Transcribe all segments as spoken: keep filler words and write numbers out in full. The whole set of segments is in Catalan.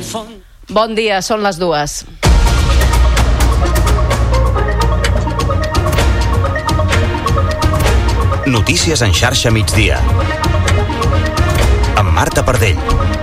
Bon dia, són les dues. Notícies en xarxa migdia. Amb Marta Pardell.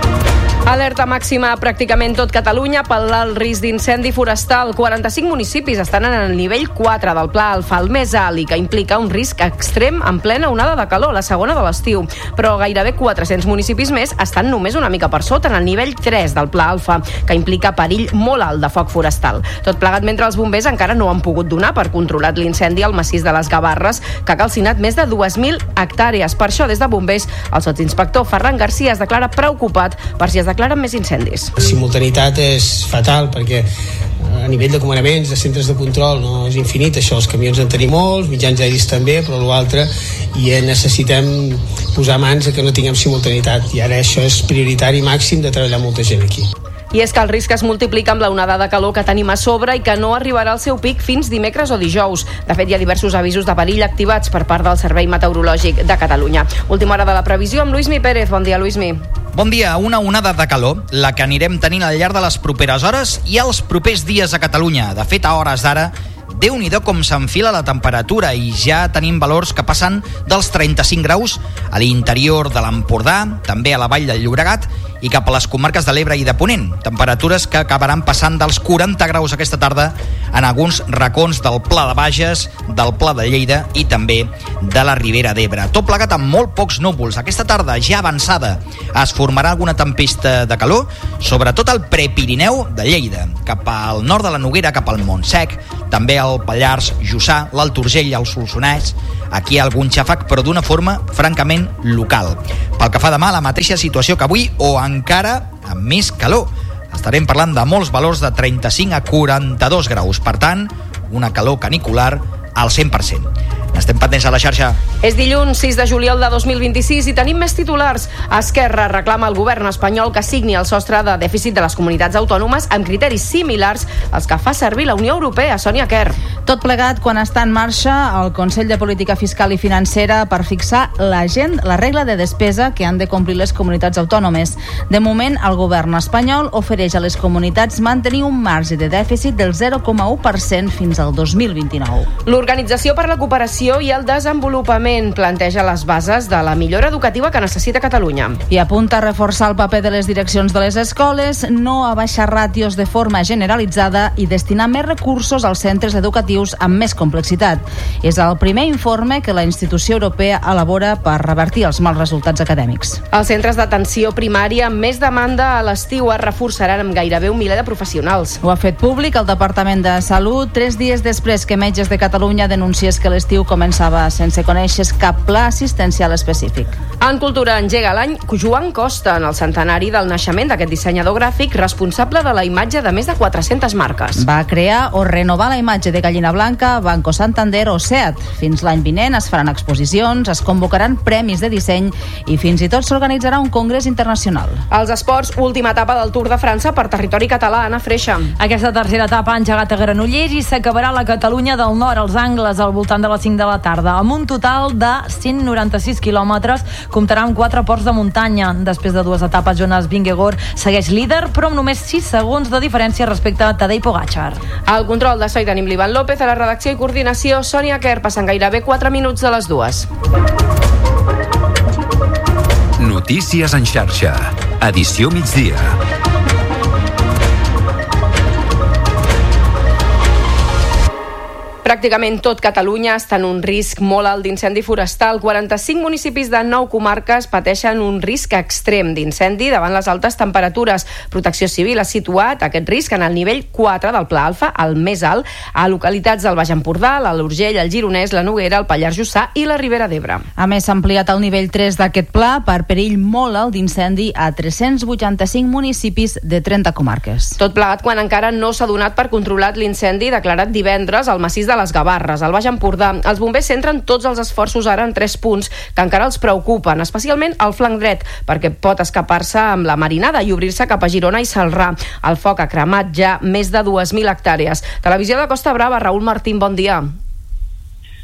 Alerta màxima a pràcticament tot Catalunya pel alt risc d'incendi forestal. quaranta-cinc municipis estan en el nivell quatre del Pla Alfa, el més alt, i que implica un risc extrem en plena onada de calor, la segona de l'estiu. Però gairebé quatre-cents municipis més estan només una mica per sota, en el nivell tres del Pla Alfa, que implica perill molt alt de foc forestal. Tot plegat mentre els bombers encara no han pogut donar per controlat l'incendi al massís de les Gavarres, que ha calcinat més de dues mil hectàrees. Per això, des de bombers, el sotsinspector Ferran Garcia es declara preocupat per si es declaren més incendis. La simultaneïtat és fatal perquè a nivell de comandaments, de centres de control no és infinit, això, els camions en tenim molts, mitjans aeris també, però l'altre i necessitem posar mans a que no tinguem simultaneïtat, i ara això és prioritari màxim de treballar molta gent aquí. I és que el risc es multiplica amb la onada de calor que tenim a sobre i que no arribarà al seu pic fins dimecres o dijous. De fet, hi ha diversos avisos de perill activats per part del Servei Meteorològic de Catalunya. Última hora de la previsió amb Luismi Pérez. Bon dia, Luismi. Bon dia. Una onada de calor, la que anirem tenint al llarg de les properes hores i els propers dies a Catalunya. De fet, a hores d'ara, Déu-n'hi-do com s'enfila la temperatura i ja tenim valors que passen dels trenta-cinc graus a l'interior de l'Empordà, també a la Vall del Llobregat i cap a les comarques de l'Ebre i de Ponent. Temperatures que acabaran passant dels quaranta graus aquesta tarda en alguns racons del Pla de Bages, del Pla de Lleida i també de la Ribera d'Ebre. Tot plegat amb molt pocs núvols. Aquesta tarda, ja avançada, es formarà alguna tempesta de calor, sobretot al Prepirineu de Lleida, cap al nord de la Noguera, cap al Montsec, també al Pallars Jussà, l'Alt Urgell i el Solsonès. Aquí hi ha algun xàfec, però d'una forma francament local. Pel que fa demà, la mateixa situació que avui, o encara amb més calor. Estarem parlant de molts valors de trenta-cinc a quaranta-dos graus. Per tant, una calor canicular al cent per cent. Estem pendents a la xarxa. És dilluns sis de juliol de dos mil vint-i-sis i tenim més titulars. Esquerra reclama al govern espanyol que signi el sostre de dèficit de les comunitats autònomes amb criteris similars als que fa servir la Unió Europea. Sònia Quer. Tot plegat quan està en marxa el Consell de Política Fiscal i Financera per fixar l'agenda, la regla de despesa que han de complir les comunitats autònomes. De moment, el govern espanyol ofereix a les comunitats mantenir un marge de dèficit del zero coma u per cent fins al dos mil vint-i-nou. L'Organització per la Cooperació i el Desenvolupament planteja les bases de la millora educativa que necessita Catalunya. I apunta a reforçar el paper de les direccions de les escoles, no a baixar ràtios de forma generalitzada i destinar més recursos als centres educatius amb més complexitat. És el primer informe que la institució europea elabora per revertir els mals resultats acadèmics. Els centres d'atenció primària amb més demanda a l'estiu es reforçaran amb gairebé un miler de professionals. Ho ha fet públic el Departament de Salut tres dies després que Metges de Catalunya denunciés que l'estiu començava sense conèixer cap pla assistencial específic. En Cultura engega l'any Joan Costa en el centenari del naixement d'aquest dissenyador gràfic responsable de la imatge de més de quatre-centes marques. Va crear o renovar la imatge de Gallina Blanca, Banco Santander o SEAT. Fins l'any vinent es faran exposicions, es convocaran premis de disseny i fins i tot s'organitzarà un congrés internacional. Els esports, última etapa del Tour de França per territori català. Anna Freixa. Aquesta tercera etapa ha engegat a Granollers i s'acabarà a la Catalunya del Nord, als Angles, al voltant de les cinc de la tarda, amb un total de cent noranta-sis quilòmetres. Comptarà amb quatre ports de muntanya. Després de dues etapes, Jonas Vingegaard segueix líder, però amb només sis segons de diferència respecte a Tadej Pogačar. Al control de so hi tenim l'Ivan López, a la redacció i coordinació Sònia Quer. Passen gairebé quatre minuts de les dues. Notícies en xarxa. Edició migdia. Pràcticament tot Catalunya està en un risc molt alt d'incendi forestal. quaranta-cinc municipis de nou comarques pateixen un risc extrem d'incendi davant les altes temperatures. Protecció Civil ha situat aquest risc en el nivell quatre del Pla Alfa, el més alt, a localitats del Baix Empordà, l'Alt Urgell, el Gironès, la Noguera, el Pallars Jussà i la Ribera d'Ebre. A més, s'ha ampliat el nivell tres d'aquest pla per perill molt alt d'incendi a tres-cents vuitanta-cinc municipis de trenta comarques. Tot plegat quan encara no s'ha donat per controlat l'incendi declarat divendres al massís de les Gavarres, al Baix Empordà. Els bombers centren tots els esforços ara en tres punts que encara els preocupen, especialment el flanc dret, perquè pot escapar-se amb la marinada i obrir-se cap a Girona i Celrà. El foc ha cremat ja més de dues mil hectàrees. Televisió de Costa Brava, Raül Martín, bon dia.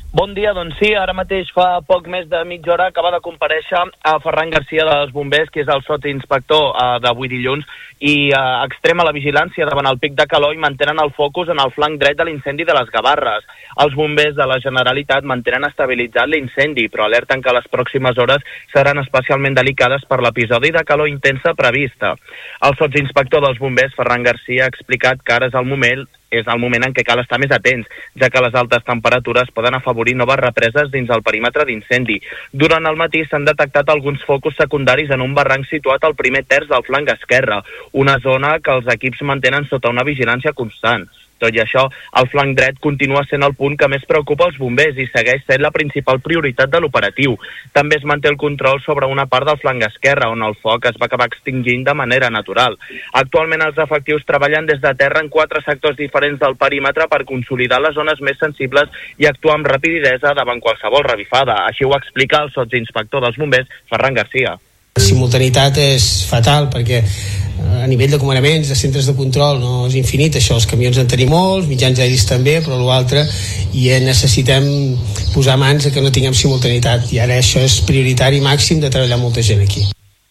Bon dia, doncs sí, ara mateix fa poc més de mitja hora acaba de comparèixer a Ferran Garcia dels Bombers, que és el sotsinspector eh, d'avui dilluns, i eh, extrema la vigilància davant el pic de calor i mantenen el focus en el flanc dret de l'incendi de les Gavarres. Els bombers de la Generalitat mantenen estabilitzat l'incendi, però alerten que les pròximes hores seran especialment delicades per l'episodi de calor intensa prevista. El sotsinspector dels Bombers, Ferran Garcia, ha explicat que ara és el moment és el moment en què cal estar més atents, ja que les altes temperatures poden afavorir noves represes dins el perímetre d'incendi. Durant el matí s'han detectat alguns focus secundaris en un barranc situat al primer terç del flanc esquerre, una zona que els equips mantenen sota una vigilància constant. Tot i això, el flanc dret continua sent el punt que més preocupa els bombers i segueix sent la principal prioritat de l'operatiu. També es manté el control sobre una part del flanc esquerre, on el foc es va acabar extingint de manera natural. Actualment els efectius treballen des de terra en quatre sectors diferents del perímetre per consolidar les zones més sensibles i actuar amb rapidesa davant qualsevol revifada. Així ho explica el sotsinspector dels bombers, Ferran Garcia. La simultaneïtat és fatal perquè a nivell de comandaments, de centres de control no és infinit, això, els camions en tenim molts, mitjans aeris també, però l'altre i necessitem posar mans a que no tinguem simultaneïtat i ara això és prioritari màxim de treballar molta gent aquí.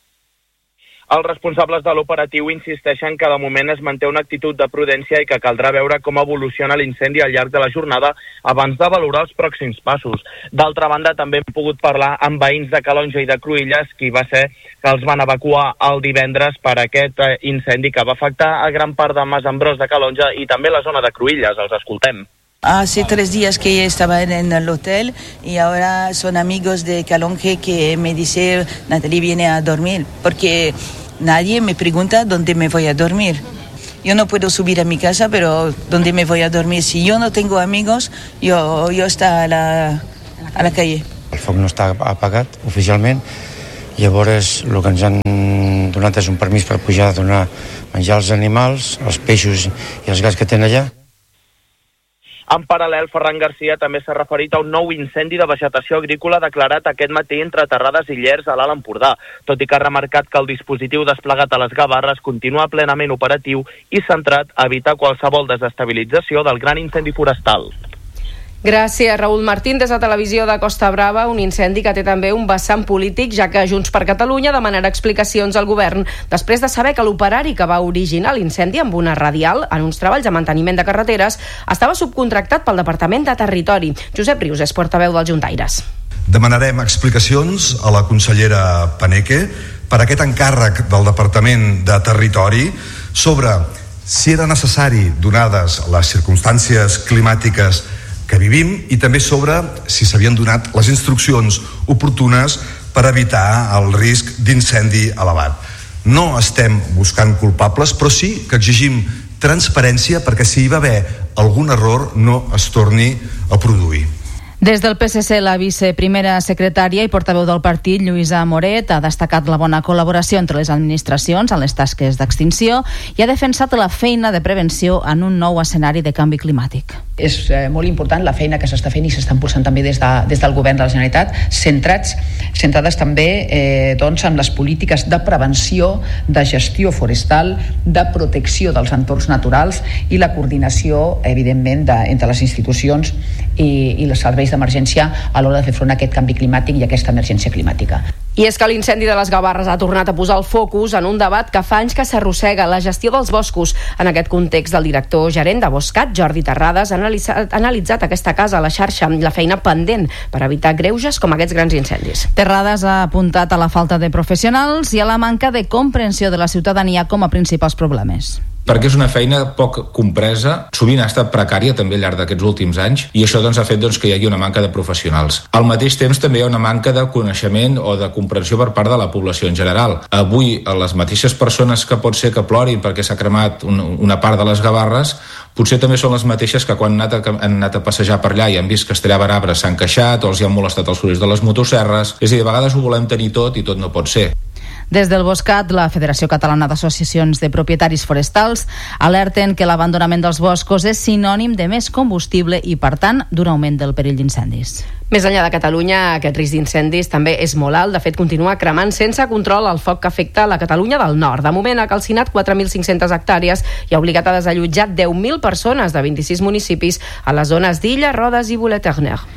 Els responsables de l'operatiu insisteixen que de moment es manté una actitud de prudència i que caldrà veure com evoluciona l'incendi al llarg de la jornada abans de valorar els pròxims passos. D'altra banda, també hem pogut parlar amb veïns de Calonge i de Cruïlles, qui va ser que els van evacuar el divendres per aquest incendi que va afectar a gran part de Mas Ambrós de Calonge i també la zona de Cruïlles. Els escoltem. Hace tres días que estaban en el hotel y ahora son amigos de Calonge que me dice, Natalie, viene a dormir, porque nadie me pregunta dónde me voy a dormir. Yo no puedo subir a mi casa, pero ¿dónde me voy a dormir? Si yo no tengo amigos, yo, yo está a la, a la calle. El foc no està apagat oficialment, llavors el que ens han donat és un permís per pujar a donar menjar als animals, els peixos i els gats que tenen allà. En paral·lel, Ferran Garcia també s'ha referit a un nou incendi de vegetació agrícola declarat aquest matí entre Terrades i Llers a l'Alt Empordà, tot i que ha remarcat que el dispositiu desplegat a les Gavarres continua plenament operatiu i centrat a evitar qualsevol desestabilització del gran incendi forestal. Gràcies, Raül Martín. Des de Televisió de Costa Brava, un incendi que té també un vessant polític, ja que Junts per Catalunya demanarà explicacions al govern després de saber que l'operari que va originar l'incendi amb una radial en uns treballs de manteniment de carreteres estava subcontractat pel Departament de Territori. Josep Rius és portaveu dels juntaires. Demanarem explicacions a la consellera Paneque per aquest encàrrec del Departament de Territori sobre si era necessari, donades les circumstàncies climàtiques que vivim, i també sobre si s'havien donat les instruccions oportunes per evitar el risc d'incendi elevat. No estem buscant culpables, però sí que exigim transparència perquè si hi va haver algun error no es torni a produir. Des del P S C, la viceprimera secretària i portaveu del partit, Lluïsa Moret, ha destacat la bona col·laboració entre les administracions en les tasques d'extinció i ha defensat la feina de prevenció en un nou escenari de canvi climàtic. És eh, molt important la feina que s'està fent i s'està impulsant també des, de, des del govern de la Generalitat, centrats, centrades també eh, doncs, en les polítiques de prevenció, de gestió forestal, de protecció dels entorns naturals i la coordinació, evidentment, de, entre les institucions i, i els serveis d'emergència a l'hora de fer front a aquest canvi climàtic i a aquesta emergència climàtica. I és que l'incendi de les Gavarres ha tornat a posar el focus en un debat que fa anys que s'arrossega, la gestió dels boscos. En aquest context, el director gerent de Boscat, Jordi Terrades, ha analitzat, ha analitzat aquesta casa a la xarxa i la feina pendent per evitar greuges com aquests grans incendis. Terrades ha apuntat a la falta de professionals i a la manca de comprensió de la ciutadania com a principals problemes. Perquè és una feina poc compresa, sovint ha estat precària també al llarg d'aquests últims anys, i això doncs, ha fet doncs, que hi hagi una manca de professionals. Al mateix temps també hi ha una manca de coneixement o de comprensió per part de la població en general. Avui, les mateixes persones que pot ser que plorin perquè s'ha cremat un, una part de les Gavarres, potser també són les mateixes que quan han anat, a, han anat a passejar per allà i han vist que es tallaven arbres s'han queixat o els hi han molestat els sorolls de les motosserres. És a dir, a vegades ho volem tenir tot i tot no pot ser. Des del Boscat, la Federació Catalana d'Associacions de Propietaris Forestals alerten que l'abandonament dels boscos és sinònim de més combustible i, per tant, d'un augment del perill d'incendis. Més enllà de Catalunya, aquest risc d'incendis també és molt alt. De fet, continua cremant sense control el foc que afecta la Catalunya del Nord. De moment ha calcinat quatre mil cinc-centes hectàrees i ha obligat a desallotjar deu mil persones de vint-i-sis municipis a les zones d'Illa, Rodes i Bolet-Erner.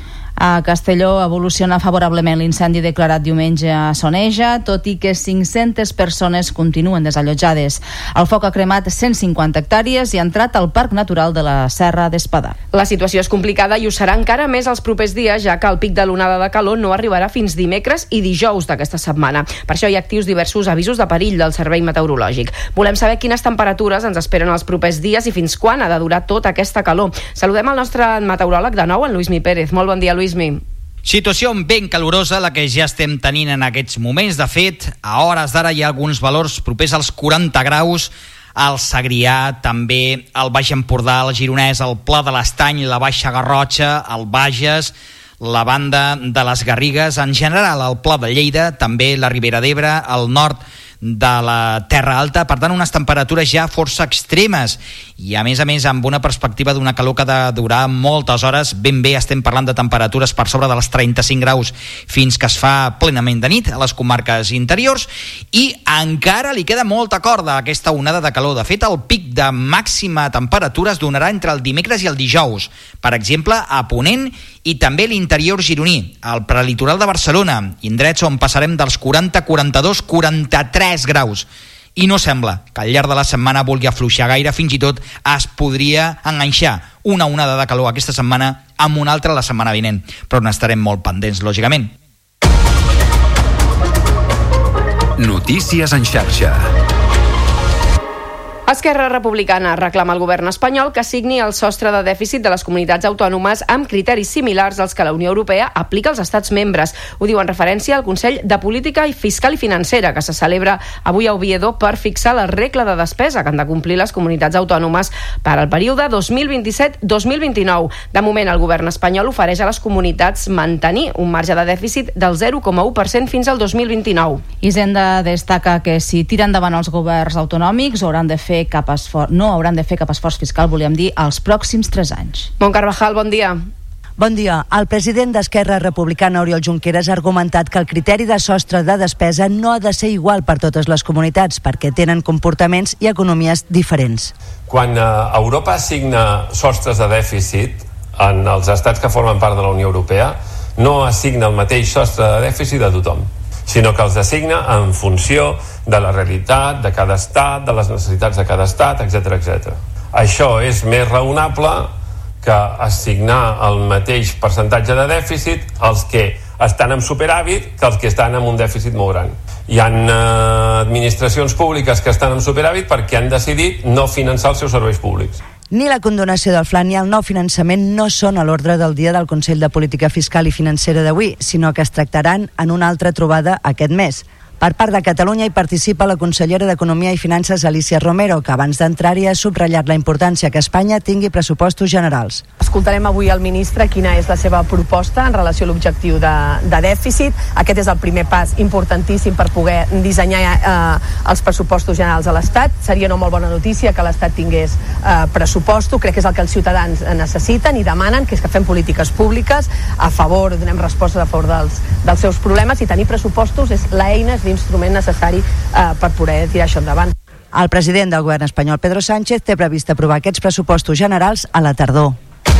A Castelló evoluciona favorablement l'incendi declarat diumenge a Soneja, tot i que cinc-centes persones continuen desallotjades. El foc ha cremat cent cinquanta hectàrees i ha entrat al Parc Natural de la Serra d'Espadà. La situació és complicada i ho serà encara més els propers dies, ja que el pic de l'onada de calor no arribarà fins dimecres i dijous d'aquesta setmana. Per això hi ha actius diversos avisos de perill del Servei Meteorològic. Volem saber quines temperatures ens esperen els propers dies i fins quan ha de durar tota aquesta calor. Saludem el nostre meteoròleg de nou, en Luismi Pérez. Molt bon dia, Luismi. Situació ben calorosa la que ja estem tenint en aquests moments. De fet, a hores d'ara hi ha alguns valors propers als quaranta graus al Segrià, també al Baix Empordà, al Gironès, al Pla de l'Estany, la Baixa Garrotxa, al Bages, la banda de les Garrigues, en general al Pla de Lleida, també la Ribera d'Ebre, al nord de la Terra Alta. Per tant, unes temperatures ja força extremes i a més a més amb una perspectiva d'una calor que ha de durar moltes hores. Ben bé estem parlant de temperatures per sobre dels trenta-cinc graus fins que es fa plenament de nit a les comarques interiors, i encara li queda molta corda a aquesta onada de calor. De fet, el pic de màxima temperatura es donarà entre el dimecres i el dijous, per exemple a Ponent i també l'interior gironí, al prelitoral de Barcelona, indrets on passarem dels quaranta, quaranta-dos, quaranta-tres graus. I no sembla que al llarg de la setmana vulgui afluixar gaire, fins i tot es podria enganxar una onada de calor aquesta setmana amb una altra la setmana vinent, però n'estarem molt pendents, lògicament. Notícies en xarxa. Esquerra Republicana reclama al govern espanyol que signi el sostre de dèficit de les comunitats autònomes amb criteris similars als que la Unió Europea aplica als estats membres. Ho diu en referència al Consell de Política Fiscal i Financera, que se celebra avui a Oviedo per fixar la regla de despesa que han de complir les comunitats autònomes per al període dos mil vint-i-set dos mil vint-i-nou. De moment, el govern espanyol ofereix a les comunitats mantenir un marge de dèficit del zero coma u per cent fins al dos mil vint-i-nou. Hisenda destaca que si tiren endavant els governs autonòmics hauran de fer cap esforç, no hauran de fer cap esforç fiscal, volíem dir, els pròxims tres anys. Mont Carvajal, bon dia. Bon dia. El president d'Esquerra Republicana, Oriol Junqueras, ha argumentat que el criteri de sostre de despesa no ha de ser igual per totes les comunitats, perquè tenen comportaments i economies diferents. Quan eh, Europa assigna sostres de dèficit en els estats que formen part de la Unió Europea, no assigna el mateix sostre de dèficit a tothom, sinó que els assigna en funció de la realitat de cada estat, de les necessitats de cada estat, etcètera, etcètera. Això és més raonable que assignar el mateix percentatge de dèficit als que estan en superàvit que els que estan en un dèficit molt gran. Hi ha eh, administracions públiques que estan en superàvit perquè han decidit no finançar els seus serveis públics. Ni la condonació del fla ni el nou finançament no són a l'ordre del dia del Consell de Política Fiscal i Financera d'avui, sinó que es tractaran en una altra trobada aquest mes. Per part de Catalunya hi participa la consellera d'Economia i Finances, Alicia Romero, que abans d'entrar-hi ha subratllat la importància que Espanya tingui pressupostos generals. Escoltarem avui al ministre quina és la seva proposta en relació a l'objectiu de, de dèficit. Aquest és el primer pas importantíssim per poder dissenyar eh, els pressupostos generals a l'Estat. Seria una molt bona notícia que l'Estat tingués eh, pressupostos. Crec que és el que els ciutadans necessiten i demanen, que és que fem polítiques públiques a favor, donem respostes a favor dels, dels seus problemes, i tenir pressupostos és l'eina, és l'instrument necessari eh, per poder tirar això endavant. El president del govern espanyol, Pedro Sánchez, té previst aprovar aquests pressupostos generals a la tardor.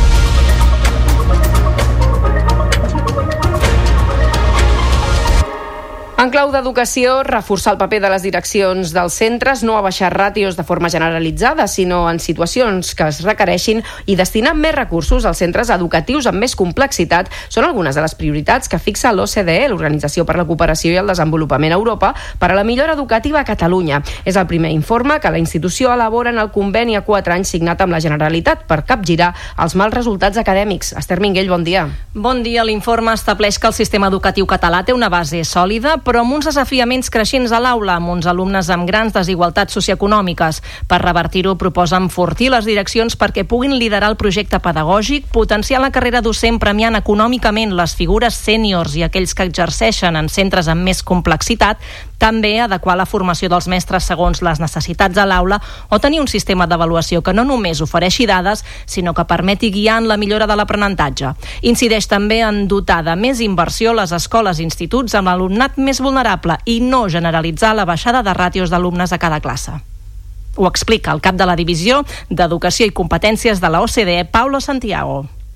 En clau d'educació, reforçar el paper de les direccions dels centres, no abaixar ràtios de forma generalitzada, sinó en situacions que es requereixin, i destinar més recursos als centres educatius amb més complexitat són algunes de les prioritats que fixa l'O C D E, l'Organització per la Cooperació i el Desenvolupament a Europa, per a la millora educativa a Catalunya. És el primer informe que la institució elabora en el conveni a quatre anys signat amb la Generalitat per capgirar els mals resultats acadèmics. Esther Minguell, bon dia. Bon dia. L'informe estableix que el sistema educatiu català té una base sòlida, però amb uns desafiaments creixents a l'aula, amb uns alumnes amb grans desigualtats socioeconòmiques. Per revertir-ho, proposa enfortir les direccions perquè puguin liderar el projecte pedagògic, potenciar la carrera docent premiant econòmicament les figures sèniors i aquells que exerceixen en centres amb més complexitat, també adequar la formació dels mestres segons les necessitats de l'aula o tenir un sistema d'avaluació que no només ofereixi dades, sinó que permeti guiar en la millora de l'aprenentatge. Incideix també en dotar de més inversió les escoles i instituts amb l'alumnat més vulnerable i no generalitzar la baixada de ràtios d'alumnes a cada classe. Ho explica el cap de la Divisió d'Educació i Competències de la O C D E, Paulo Santiago.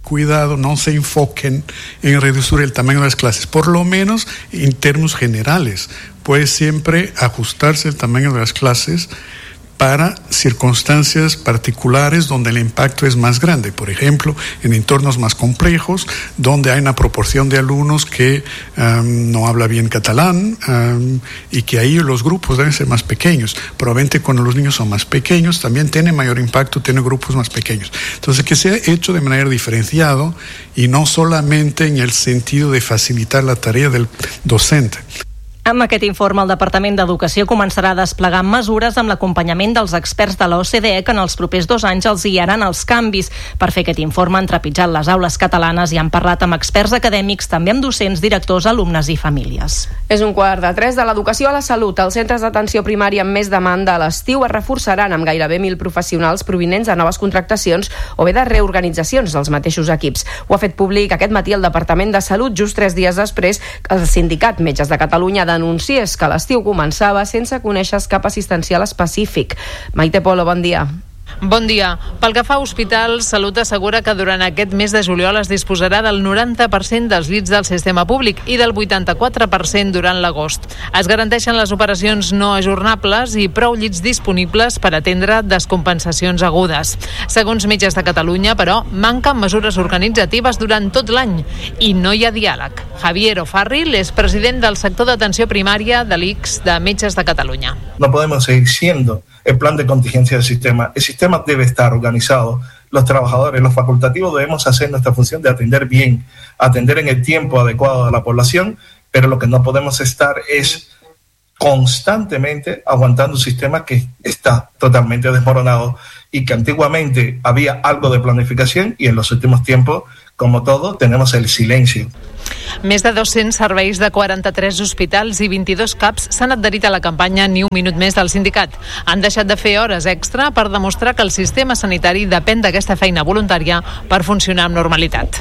cuidado, no se enfoquen en reducir el tamaño de las clases, por lo menos en términos generales. Puede siempre ajustarse el tamaño de las clases para circunstancias particulares donde el impacto es más grande. Por ejemplo, en entornos más complejos, donde hay una proporción de alumnos que um, no habla bien catalán um, y que ahí los grupos deben ser más pequeños. Probablemente cuando los niños son más pequeños también tiene mayor impacto, tiene grupos más pequeños. Entonces, que sea hecho de manera diferenciada y no solamente en el sentido de facilitar la tarea del docente. Amb aquest informe, el Departament d'Educació començarà a desplegar mesures amb l'acompanyament dels experts de l'O C D E que en els propers dos anys els guiaran els canvis. Per fer aquest informe han trepitjat les aules catalanes i han parlat amb experts acadèmics, també amb docents, directors, alumnes i famílies. És un quart de tres. De l'educació a la salut, els centres d'atenció primària amb més demanda a l'estiu es reforçaran amb gairebé mil professionals provinents de noves contractacions o bé de reorganitzacions dels mateixos equips. Ho ha fet públic aquest matí el Departament de Salut, just tres dies després que el Sindicat Metges de Catalunya denunciés que l'estiu començava sense conèixer cap assistencial específic. Maite Polo, bon dia. Bon dia. Pel que fa a hospitals, Salut assegura que durant aquest mes de juliol es disposarà del noranta per cent dels llits del sistema públic i del vuitanta-quatre per cent durant l'agost. Es garanteixen les operacions no ajornables i prou llits disponibles per atendre descompensacions agudes. Segons Metges de Catalunya, però, manquen mesures organitzatives durant tot l'any i no hi ha diàleg. Javier O'Farrill és president del sector d'atenció primària de l'I C S de Metges de Catalunya. No podemos seguir siendo el plan de contingencia del sistema. El sistema debe estar organizado. Los trabajadores, los facultativos debemos hacer nuestra función de atender bien, atender en el tiempo adecuado a la población, pero lo que no podemos estar es constantemente aguantando un sistema que está totalmente desmoronado y que antiguamente había algo de planificación y en los últimos tiempos, como todo, tenemos el silencio. Més de dos-cents serveis de quaranta-tres hospitals i vint-i-dos C A Ps s'han adherit a la campanya Ni un minut més del sindicat. Han deixat de fer hores extra per demostrar que el sistema sanitari depèn d'aquesta feina voluntària per funcionar amb normalitat.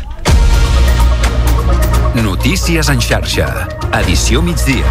Notícies en xarxa. Edició migdia.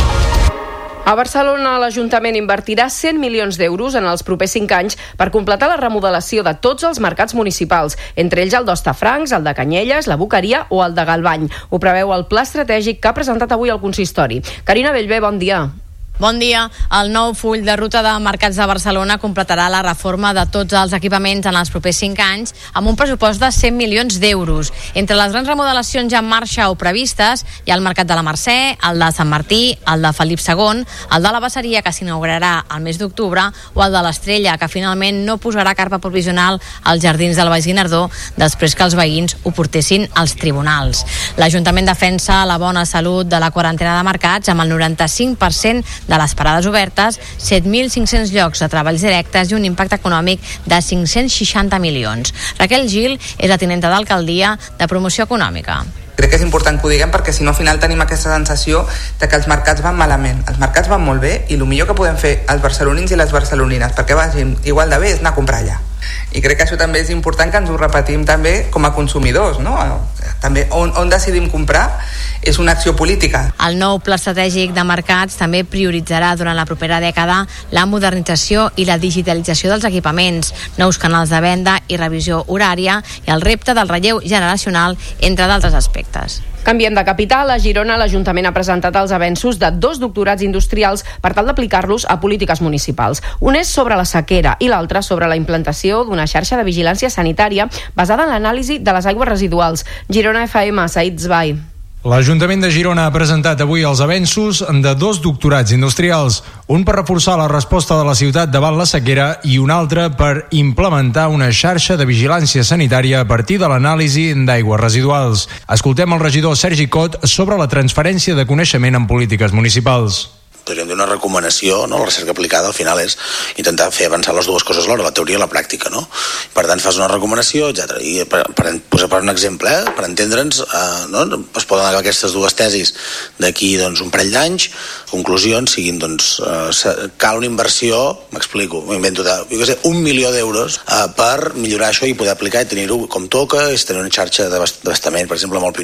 A Barcelona, l'Ajuntament invertirà cent milions d'euros en els propers cinc anys per completar la remodelació de tots els mercats municipals, entre ells el d'Hostafrancs, el de Canyelles, la Boqueria o el de Galvany. Ho preveu el pla estratègic que ha presentat avui el consistori. Carina Bellver, bon dia. Bon dia. El nou full de ruta de mercats de Barcelona completarà la reforma de tots els equipaments en els propers cinc anys amb un pressupost de cent milions d'euros. Entre les grans remodelacions ja en marxa o previstes hi ha el Mercat de la Mercè, el de Sant Martí, el de Felip segon, el de la Basseria, que s'inaugurarà al mes d'octubre, o el de l'Estrella, que finalment no posarà carpa provisional als jardins del Baix Guinardó després que els veïns ho portessin als tribunals. L'Ajuntament defensa la bona salut de la quarantena de mercats amb el noranta-cinc per cent de les parades obertes, set mil cinc-cents llocs de treballs directes i un impacte econòmic de cinc-cents seixanta milions. Raquel Gil és la tinenta d'alcaldia de Promoció Econòmica. Crec que és important que ho diguem perquè si no al final tenim aquesta sensació de que els mercats van malament. Els mercats van molt bé i el millor que podem fer els barcelonins i les barcelonines perquè vagin igual de bé és anar a comprar allà. I crec que això també és important que ens ho repetim també com a consumidors, no? També on, on decidim comprar és una acció política. El nou pla estratègic de mercats també prioritzarà durant la propera dècada la modernització i la digitalització dels equipaments, nous canals de venda i revisió horària i el repte del relleu generacional, entre d'altres aspectes. Canviem de capital. A Girona, l'Ajuntament ha presentat els avenços de dos doctorats industrials per tal d'aplicar-los a polítiques municipals. Un és sobre la sequera i l'altre sobre la implantació d'una xarxa de vigilància sanitària basada en l'anàlisi de les aigües residuals. Girona F M, Said Zbai. L'Ajuntament de Girona ha presentat avui els avenços de dos doctorats industrials, un per reforçar la resposta de la ciutat davant la sequera i un altre per implementar una xarxa de vigilància sanitària a partir de l'anàlisi d'aigües residuals. Escoltem el regidor Sergi Cot sobre la transferència de coneixement en polítiques municipals. Podríem dir una recomanació, no? La recerca aplicada al final és intentar fer avançar les dues coses alhora, la teoria i la pràctica, no? Per tant, fas una recomanació, etcètera. I per, per posar per un exemple, eh? Per entendre'ns, eh, no? Es poden agafar aquestes dues tesis d'aquí doncs, un parell d'anys, conclusions siguin, doncs, eh, cal una inversió, m'explico, m'invento de, jo què sé, un milió d'euros eh, per millorar això i poder aplicar i tenir-ho com toca, és tenir una xarxa d'abastament, per exemple, molt pionera.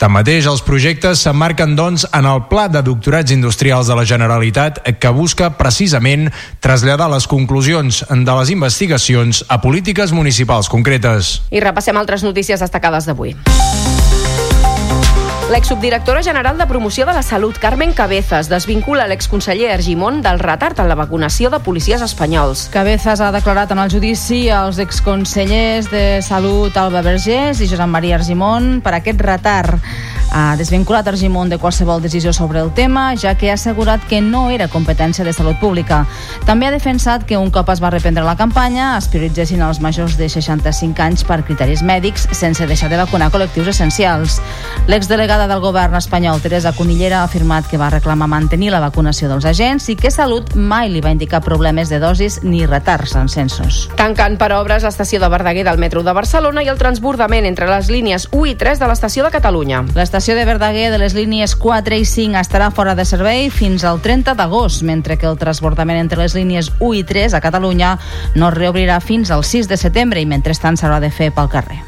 Tanmateix, els projectes s'emmarquen, doncs, en el Pla de Doctorats Industrials de la Generalitat, que busca precisament traslladar les conclusions de les investigacions a polítiques municipals concretes. I repassem altres notícies destacades d'avui. L'exsubdirectora general de Promoció de la Salut, Carmen Cabezas, desvincula l'exconseller Argimon del retard en la vacunació de policies espanyols. Cabezas ha declarat en el judici als exconsellers de Salut Alba Vergés i Josep Maria Argimon per aquest retard. Ha desvinculat Argimon de qualsevol decisió sobre el tema, ja que ha assegurat que no era competència de Salut Pública. També ha defensat que un cop es va reprendre la campanya es prioritzessin els majors de seixanta-cinc anys per criteris mèdics sense deixar de vacunar col·lectius essencials. L'exdelegada del govern espanyol, Teresa Cunillera, ha afirmat que va reclamar mantenir la vacunació dels agents i que Salut mai li va indicar problemes de dosis ni retards en censos. Tanquen per obres l'estació de Verdaguer del metro de Barcelona i el transbordament entre les línies u i tres de l'estació de Catalunya. L'estació de Verdaguer de les línies quatre i cinc estarà fora de servei fins al trenta d'agost, mentre que el transbordament entre les línies u i tres a Catalunya no reobrirà fins al sis de setembre i mentrestant s'haurà de fer pel carrer.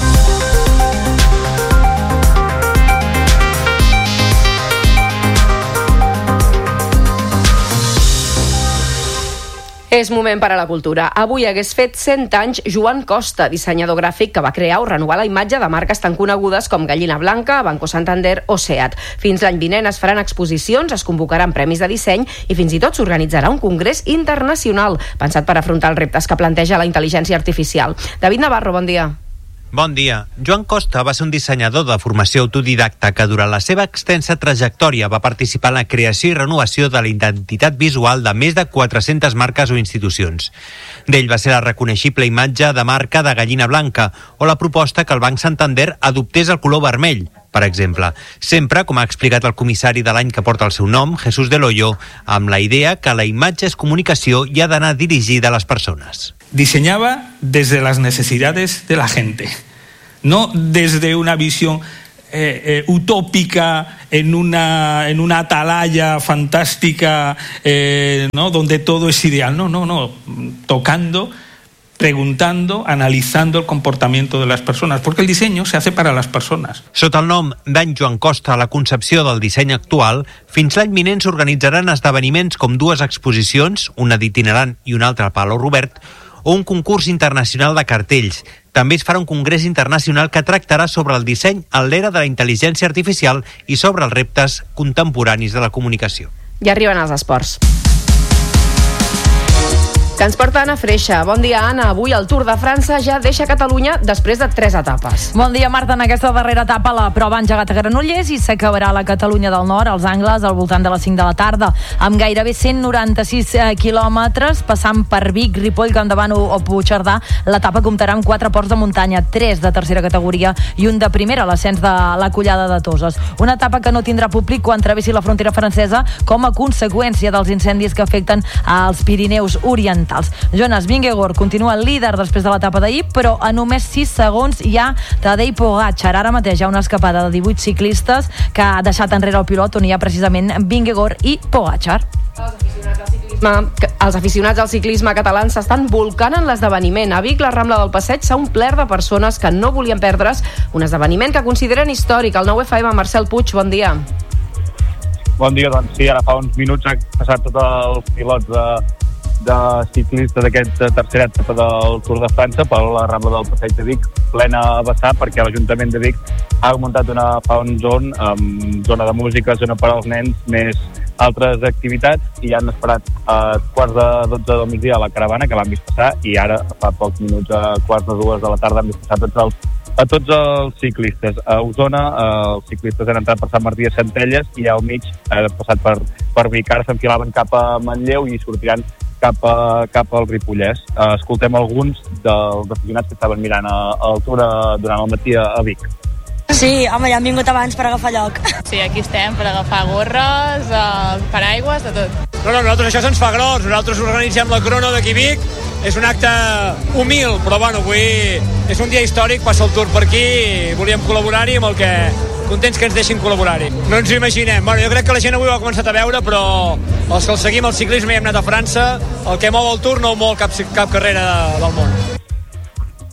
És moment per a la cultura. Avui hagués fet cent anys Joan Costa, dissenyador gràfic que va crear o renovar la imatge de marques tan conegudes com Gallina Blanca, Banco Santander o SEAT. Fins l'any vinent es faran exposicions, es convocaran premis de disseny i fins i tot s'organitzarà un congrés internacional pensat per afrontar els reptes que planteja la intel·ligència artificial. David Navarro, bon dia. Bon dia. Joan Costa va ser un dissenyador de formació autodidacta que durant la seva extensa trajectòria va participar en la creació i renovació de la identitat visual de més de quatre-centes marques o institucions. D'ell va ser la reconeixible imatge de marca de Gallina Blanca o la proposta que el Banc Santander adoptés el color vermell, per exemple. Sempre, com ha explicat el comissari de l'any que porta el seu nom, Jesús Del Hoyo, amb la idea que la imatge és comunicació i ha d'anar dirigida a les persones. Diseñaba desde las necesidades de la gente, no desde una visión eh, eh, utópica en una, en una atalaya fantástica, eh, ¿no? Donde todo es ideal. No, no, no. Tocando, preguntando, analizando el comportamiento de las personas, porque el diseño se hace para las personas. Sota el nom d'en Joan Costa, la concepció del disseny actual, fins l'any vinent s'organitzaran esdeveniments com dues exposicions, una d'itinerant i una altra al Palau Robert, o un concurs internacional de cartells. També es farà un congrés internacional que tractarà sobre el disseny en l'era de la intel·ligència artificial i sobre els reptes contemporanis de la comunicació. I arriben els esports. Que ens porta Anna Freixa. Bon dia, Anna. Avui el Tour de França ja deixa Catalunya després de tres etapes. Bon dia, Marta. En aquesta darrera etapa la prova ha engegat a Granollers i s'acabarà a la Catalunya del Nord, als Angles, al voltant de les cinc de la tarda, amb gairebé cent noranta-sis quilòmetres, passant per Vic, Ripoll, Campdevànol o Puigcerdà. L'etapa comptarà amb quatre ports de muntanya, tres de tercera categoria i un de primera, l'ascens de la Collada de Toses. Una etapa que no tindrà públic quan travessi la frontera francesa com a conseqüència dels incendis que afecten als Pirineus Orientals. Jonas Vingegaard continua líder després de l'etapa d'ahir, però a només sis segons hi ha Tadej Pogačar. Ara mateix hi ha una escapada de divuit ciclistes que ha deixat enrere el pilot, on hi ha precisament Vingegaard i Pogačar. Els aficionats al ciclisme català s'estan volcant en l'esdeveniment. A Vic, la Rambla del Passeig s'ha omplert de persones que no volien perdre's un esdeveniment que consideren històric. El nou F M, Marcel Puig, bon dia. Bon dia, doncs sí, ara fa uns minuts ha passat tots els pilots de de ciclistes d'aquesta tercera etapa del Tour de França per la Rambla del Passeig de Vic, plena a vessar, perquè l'Ajuntament de Vic ha muntat una fun zone amb zona de música, zona per als nens, més altres activitats, i han esperat a quarts de dotze del migdia a la caravana, que l'han vist passar, i ara fa pocs minuts a quarts de dues de la tarda han vist passar tots els, a tots els ciclistes. A Osona els ciclistes han entrat per Sant Martí de Centelles i al mig han passat per, per Vic. Ara s'enfilaven cap a Manlleu i sortiran cap, a, cap al Ripollès. Uh, escoltem alguns dels aficionats que estaven mirant a, a l'altura durant el matí a, a Vic. Sí, home, ja hem vingut abans per agafar lloc. Sí, aquí estem per agafar gorres, eh, paraigües, de tot. No, no, nosaltres això se'ns fa gros. Nosaltres organitzem la crono d'aquí Vic. És un acte humil, però bueno, avui és un dia històric, passa el Tour per aquí i volíem col·laborar-hi amb el que... contents que ens deixin col·laborar-hi. No ens ho imaginem. Bueno, jo crec que la gent avui ho ha començat a veure, però els que el seguim el ciclisme i hem anat a França, el que mou el Tour no ho mou cap, cap carrera del món.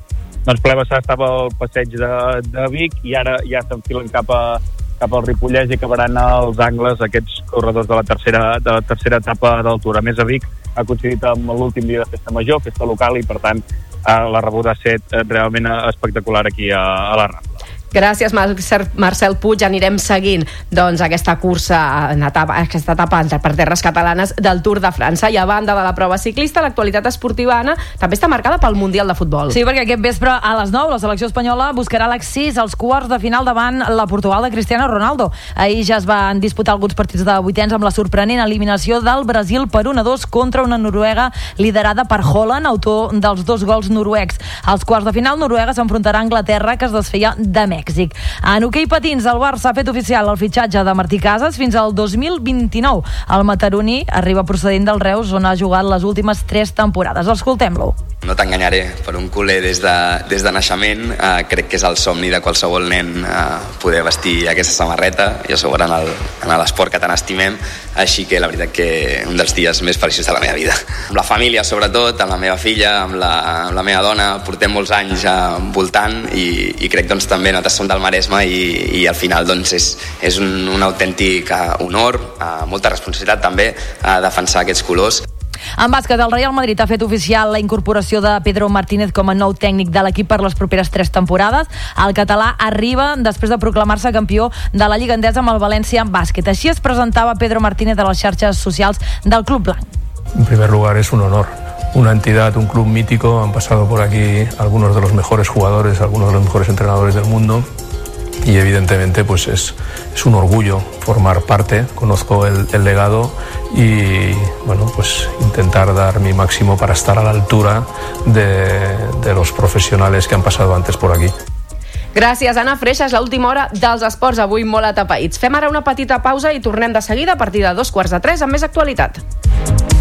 doncs ple vessar estava al passeig de, de Vic i ara ja s'enfilen cap a cap al Ripollès i acabaran als angles aquests corredors de la tercera, de la tercera etapa del Tour. A més, a Vic ha coincidit amb l'últim dia de festa major, festa local, i per tant eh, la rebuda ha estat realment espectacular aquí a, a la Rambla. Gràcies, Marcel Puig. Anirem seguint doncs, aquesta cursa, en etapa, aquesta etapa per terres catalanes del Tour de França. I a banda de la prova ciclista, l'actualitat esportiva, Anna, també està marcada pel Mundial de Futbol. Sí, perquè aquest vespre a les nou la selecció espanyola buscarà l'accés als quarts de final davant la Portugal de Cristiano Ronaldo. Ahir ja es van disputar alguns partits de vuitens amb la sorprenent eliminació del Brasil per un a dos contra una Noruega liderada per Haaland, autor dels dos gols noruecs. Als quarts de final, Noruega s'enfrontarà a Anglaterra, que es desfeia de Mèxic. En hoquei patins, el Barça ha fet oficial el fitxatge de Martí Casas fins al dos mil vint-i-nou. El mataroní arriba procedent del Reus, on ha jugat les últimes tres temporades. Escoltem-lo. No t'enganyaré, per un culer des de, des de naixement eh, crec que és el somni de qualsevol nen eh, poder vestir aquesta samarreta i a sobre en l'esport que tant estimem, així que la veritat que un dels dies més feliços de la meva vida. Amb la família sobretot, amb la meva filla, amb la, amb la meva dona, portem molts anys eh, voltant i, i crec doncs també nosaltres som del Maresme i, i al final doncs és, és un, un autèntic eh, honor, eh, molta responsabilitat també eh, defensar aquests colors. En bàsquet, el Real Madrid ha fet oficial la incorporació de Pedro Martínez com a nou tècnic de l'equip per les properes tres temporades. El català arriba després de proclamar-se campió de la Lliga Endesa amb el València Bàsquet. Així es presentava Pedro Martínez a les xarxes socials del Club Blanc. En primer lugar, es un honor. Una entidad, un club mítico. Han pasado por aquí algunos de los mejores jugadores, algunos de los mejores entrenadores del mundo. Y evidentemente pues es, es un orgullo formar parte, conozco el, el legado y bueno, pues intentar dar mi máximo para estar a la altura de, de los profesionales que han pasado antes por aquí. Gràcies, Anna Freixa. És l'última hora dels esports, avui molt atapeïts. Fem ara una petita pausa i tornem de seguida a partir de dos quarts de tres amb més actualitat.